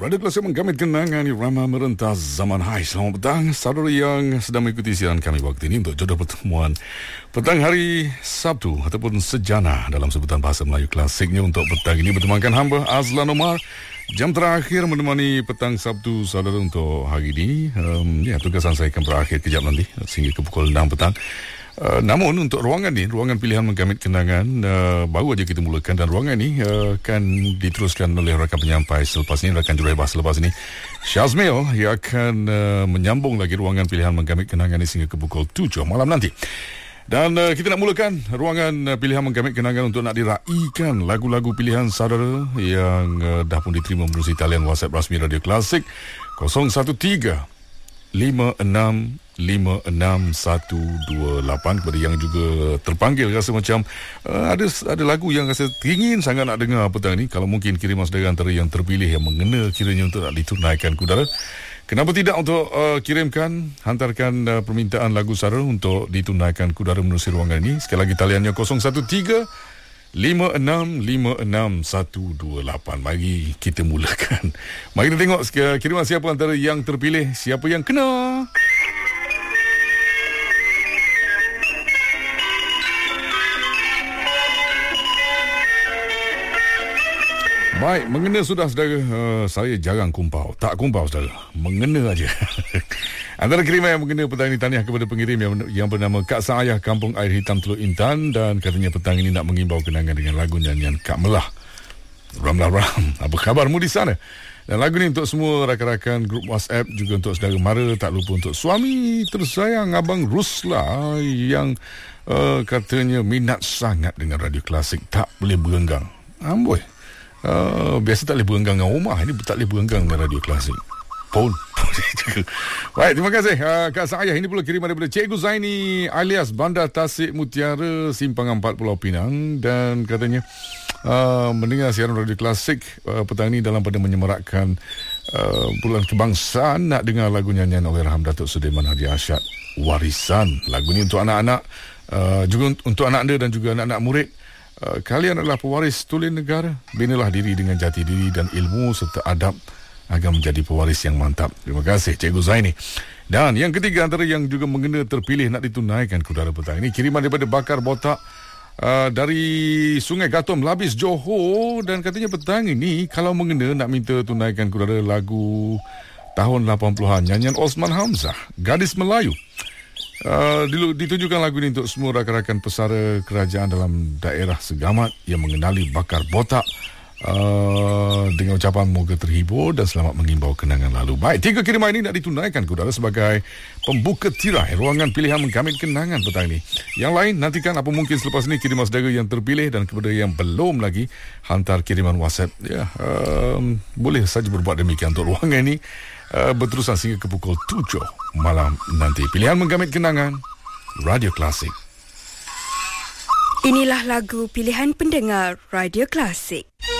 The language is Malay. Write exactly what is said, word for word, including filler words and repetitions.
Radio Klasik menggamit kenangan irama merentas zaman hai. Selamat petang saudara yang sedang mengikuti siaran kami waktu ini untuk jodoh pertemuan petang hari Sabtu ataupun sejana dalam sebutan bahasa Melayu klasiknya. Untuk petang ini bertemankan hamba Azlan Omar. Jam terakhir menemani petang Sabtu saudara untuk hari ini. Um, ya, tugasan saya akan berakhir kejap nanti sehingga ke pukul enam petang. Uh, namun untuk ruangan ni, ruangan pilihan menggamit kenangan, uh, baru aja kita mulakan, dan ruangan ni uh, akan diteruskan oleh rakan penyampai selepas ini, rakan jurubah selepas ini, Syazmil, yang akan uh, menyambung lagi ruangan pilihan menggamit kenangan ni sehingga ke pukul tujuh malam nanti. Dan uh, kita nak mulakan ruangan uh, pilihan menggamit kenangan untuk nak diraikan lagu-lagu pilihan saudara yang uh, dah pun diterima melalui talian WhatsApp rasmi Radio Klasik kosong satu tiga lima enam lima enam satu dua lapan. Kepada yang juga terpanggil rasa macam uh, ada ada lagu yang rasa teringin sangat nak dengar petang ni, kalau mungkin kiriman saudara antara yang terpilih yang mengena kiranya untuk nak ditunaikan kudara, kenapa tidak untuk uh, kirimkan, hantarkan uh, permintaan lagu saudara untuk ditunaikan kudara menerusi ruangan ini. Sekali lagi taliannya kosong satu tiga lima enam lima enam satu dua lapan. Mari kita mulakan. Mari kita tengok kiriman siapa antara yang terpilih, siapa yang kena. Baik, mengena sudah saudara. Uh, saya jarang kumpau. Tak kumpau saudara. Mengena aja. Antara kiriman yang mengena petang ini, tahniah kepada pengirim yang, yang bernama Kak Saayah, Kampung Air Hitam, Teluk Intan, dan katanya petang ini nak mengimbau kenangan dengan lagu nyanyian Kak Melah. Ram Ram Ram. Apa khabarmu di sana? Dan lagu ni untuk semua rakan-rakan grup WhatsApp, juga untuk saudara mara, tak lupa untuk suami tersayang Abang Rusla yang uh, katanya minat sangat dengan Radio Klasik, tak boleh berenggang. Amboi. Uh, biasa tak boleh berenggang dengan rumah, ini tak boleh berenggang dengan Radio Klasik. Pun. Baik, terima kasih uh, Kak Saayah. Ini pula kiriman daripada Cikgu Zaini alias Bandar Tasik Mutiara, Simpang empat, Pulau Pinang, dan katanya uh, mendengar siaran Radio Klasik uh, petang ini dalam pada menyemarakkan uh, bulan kebangsaan, nak dengar lagu nyanyian oleh Raham Datuk Sudirman Haji Arsyad, Warisan. Lagu ini untuk anak-anak, uh, juga untuk anak anda dan juga anak-anak murid. Uh, kalian adalah pewaris tulen negara. Binalah diri dengan jati diri dan ilmu serta adab agar menjadi pewaris yang mantap. Terima kasih Cikgu Zaini. Dan yang ketiga antara yang juga mengena terpilih nak ditunaikan kudara petang ini, kiriman daripada Bakar Botak uh, dari Sungai Gatom, Labis, Johor, dan katanya petang ini kalau mengena nak minta tunaikan kudara lagu tahun lapan puluhan, nyanyian Osman Hamzah, Gadis Melayu. Uh, ditujukan lagu ini untuk semua rakan-rakan pesara kerajaan dalam daerah Segamat yang mengenali Bakar Botak, uh, dengan ucapan moga terhibur dan selamat mengimbau kenangan lalu. Baik, tiga kiriman ini nak ditunaikan kudara sebagai pembuka tirai ruangan pilihan menggamit kenangan petang ini. Yang lain nantikan apa mungkin selepas ini kiriman saudara yang terpilih, dan kepada yang belum lagi hantar kiriman WhatsApp, ya, um, boleh saja berbuat demikian untuk ruangan ini. Uh, berterusan sehingga ke pukul tujuh malam nanti. Pilihan menggamit kenangan Radio Klasik. Inilah lagu pilihan pendengar Radio Klasik.